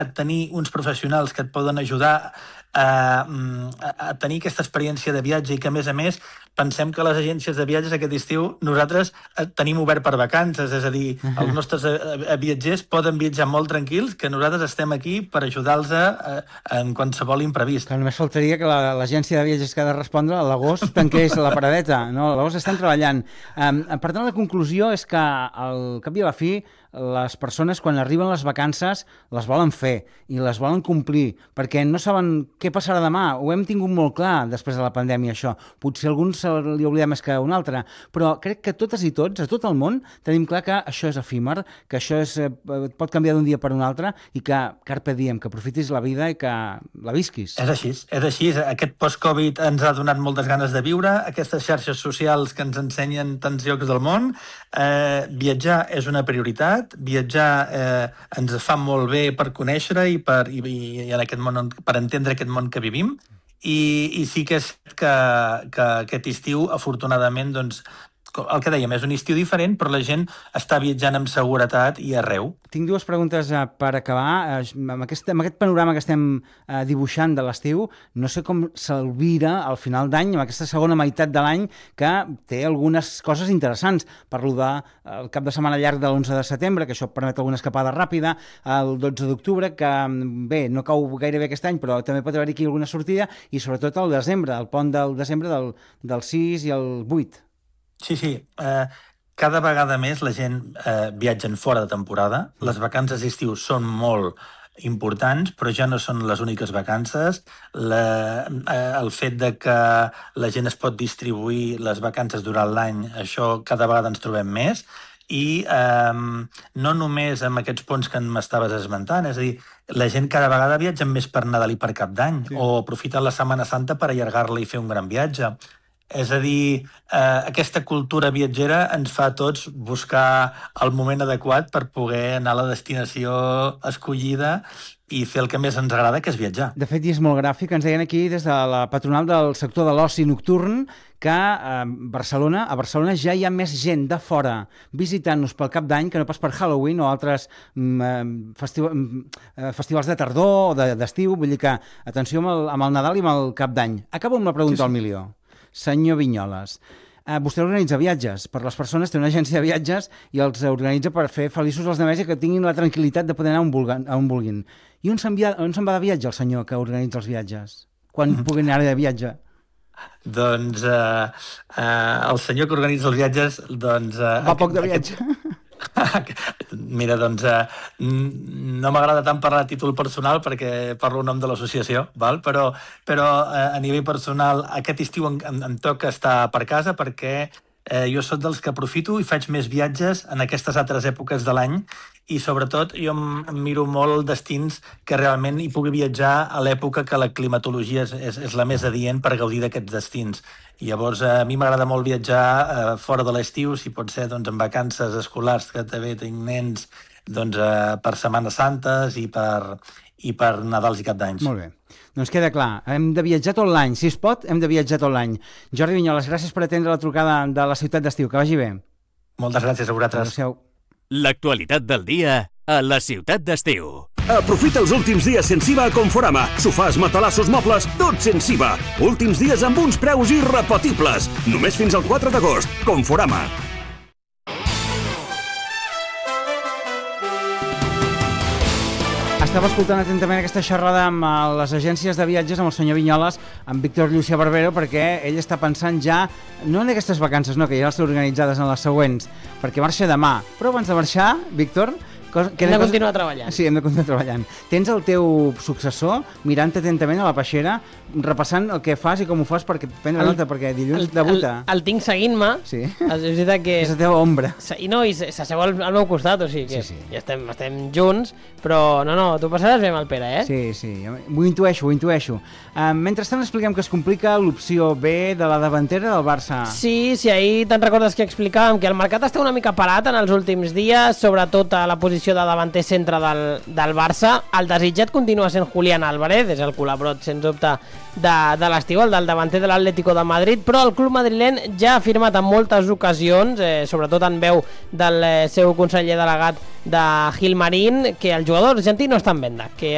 tenir uns professionals que et poden ajudar a tenir aquesta experiència de viatge i que, a més, pensem que les agències de viatges aquest estiu nosaltres tenim obert per vacances, és a dir, els nostres viatgers poden viatjar molt tranquils, que nosaltres estem aquí per ajudar-los en qualsevol imprevist. Que només faltaria que l'agència de viatges que ha de respondre a l'agost tanqués la paradeta, no? A l'agost estan treballant. Per tant, la conclusió és que al cap i a la fi les persones quan arriben les vacances les volen fer i les volen complir perquè no saben què passarà demà. Ho hem tingut molt clar després de la pandèmia, això. Potser a alguns se li oblida més que a un altre, però crec que totes i tots, a tot el món, tenim clar que això és efímer, que això pot canviar d'un dia per un altre i que carpe diem, que aprofitis la vida i que la visquis. És així. Aquest post-Covid ens ha donat moltes ganes de viure, aquestes xarxes socials que ens ensenyen tants llocs del món. Viatjar és una prioritat, viatjar ens fa molt bé per conèixer i en aquest món, per entendre aquest món que vivim, i sí que és que aquest estiu, afortunadament, doncs, el que dèiem, és un estiu diferent, però la gent està viatjant amb seguretat i arreu. Tinc dues preguntes per acabar. Amb aquest panorama que estem dibuixant de l'estiu, no sé com s'alvira al final d'any, amb aquesta segona meitat de l'any, que té algunes coses interessants. Parlo del cap de setmana llarg de l'11 de setembre, que això permet alguna escapada ràpida, el 12 d'octubre, que bé, no cau gaire bé aquest any, però també pot haver-hi aquí alguna sortida, i sobretot el desembre, el pont del desembre del 6 i el 8. Sí. Cada vegada més la gent viatgen fora de temporada. Les vacances d'estiu són molt importants, però ja no són les úniques vacances. El fet de que la gent es pot distribuir les vacances durant l'any, això cada vegada ens trobem més. I no només amb aquests ponts que m'estaves esmentant, és a dir, la gent cada vegada viatja més per Nadal i per Cap d'Any, o aprofita la Setmana Santa per allargar-la i fer un gran viatge. És a dir, aquesta cultura viatgera ens fa a tots buscar el moment adequat per poder anar a la destinació escollida i fer el que més ens agrada, que és viatjar. De fet, i és molt gràfic, ens deien aquí des de la patronal del sector de l'oci nocturn que a Barcelona ja hi ha més gent de fora visitant-nos pel Cap d'Any que no pas per Halloween o altres festivals de tardor o d'estiu. Vull dir que, atenció amb el Nadal i amb el Cap d'Any. Acabo amb la pregunta al milió. Senyor Vinyoles, vostè organitza viatges per les persones, té una agència de viatges i els organitza per fer feliços els altres i que tinguin la tranquil·litat de poder anar on vulguin. I on se'n va de viatge el senyor que organitza els viatges? Quan pugui anar de viatge? Doncs el senyor que organitza els viatges... Va poc de viatge? Mira, doncs no m'agrada tant parlar a títol personal perquè parlo en nom de l'associació, però a nivell personal aquest estiu em toca estar per casa perquè jo soc dels que aprofito i faig més viatges en aquestes altres èpoques de l'any i sobretot jo em miro molt destins que realment hi pugui viatjar a l'època que la climatologia és la més adient per gaudir d'aquests destins. I llavors a mi m'agrada molt viatjar fora de l'estiu, si pot ser doncs, en vacances escolars, que també tinc nens doncs, per Setmanes Santes i per Nadals i Cap d'Anys. Molt bé. Doncs queda clar, hem de viatjar tot l'any. Si es pot, hem de viatjar tot l'any. Jordi Vinyoles, gràcies per atendre la trucada de la ciutat d'estiu. Que vagi bé. Moltes gràcies a vosaltres. Adéu-siau. L'actualitat del dia a la ciutat d'estiu. Aprofita els últims dies sense IVA a Conforama. Sofàs, matalassos, mobles, tot sense IVA. Últims dies amb uns preus irrepetibles. Només fins al 4 d'agost. Conforama. Estava escoltant atentament aquesta xerrada amb les agències de viatges, amb el senyor Vinyoles, amb Víctor Llucia Barbero, perquè ell està pensant ja, no en aquestes vacances, no, que ja estan organitzades en les següents, perquè marxa demà. Però abans de marxar, Víctor... Hem de continuar treballant. Sí, hem de continuar treballant. Tens el teu successor mirant atentament a la peixera, repassant el que fas i com ho fas perquè prendre nota, perquè dilluns debuta. El tinc seguint-me. Sí. És veritat que... És la teva ombra. I s'asseu al meu costat, o sigui que sí. Ja estem junts, però no, tu passaràs bé amb el Pere, eh? Sí, ho intueixo. Mentrestant expliquem que es complica l'opció B de la davantera del Barça. Sí, ahir te'n recordes que explicàvem que el mercat està una mica parat en els últims dies, sobretot a la posició de davanter centre del Barça. El desitjat continua sent Julián Álvarez, és el col·laborat sens dubte de l'estiu, el del davanter de l'Atlético de Madrid, però el club madrileny ja ha afirmat en moltes ocasions, sobretot en veu del seu conseller delegat de Gilmarín, que el jugador argentí no està en venda, que